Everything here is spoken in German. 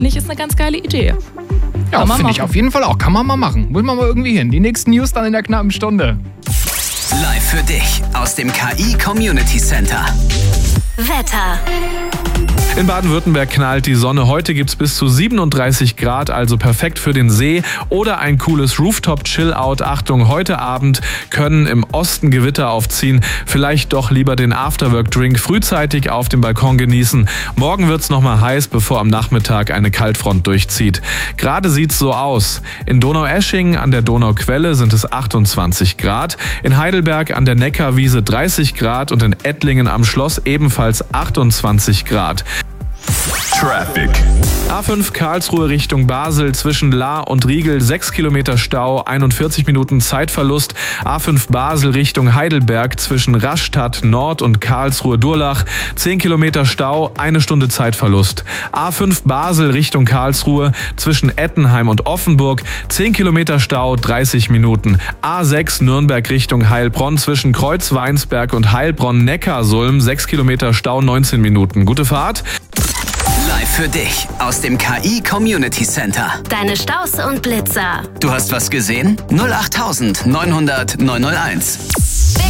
Nicht, ist eine ganz geile Idee. Ja, finde ich auf jeden Fall auch. Kann man mal machen. Muss man mal irgendwie hin. Die nächsten News dann in der knappen Stunde. Live für dich aus dem KI Community Center. Wetter. In Baden-Württemberg knallt die Sonne. Heute gibt's bis zu 37 Grad, also perfekt für den See oder ein cooles Rooftop-Chill-Out. Achtung, heute Abend können im Osten Gewitter aufziehen. Vielleicht doch lieber den Afterwork-Drink frühzeitig auf dem Balkon genießen. Morgen wird's nochmal heiß, bevor am Nachmittag eine Kaltfront durchzieht. Gerade sieht's so aus. In Donaueschingen an der Donauquelle sind es 28 Grad. In Heidelberg an der Neckarwiese 30 Grad und in Ettlingen am Schloss ebenfalls 28 Grad. Traffic. A5 Karlsruhe Richtung Basel zwischen Lahr und Riegel 6 Kilometer Stau, 41 Minuten Zeitverlust. A5 Basel Richtung Heidelberg zwischen Rastatt Nord und Karlsruhe-Durlach 10 Kilometer Stau, 1 Stunde Zeitverlust. A5 Basel Richtung Karlsruhe zwischen Ettenheim und Offenburg 10 Kilometer Stau, 30 Minuten. A6 Nürnberg Richtung Heilbronn zwischen Kreuzweinsberg und Heilbronn-Neckarsulm 6 Kilometer Stau, 19 Minuten. Gute Fahrt. Live für dich aus dem KI Community Center. Deine Staus und Blitzer. Du hast was gesehen? 08900 901.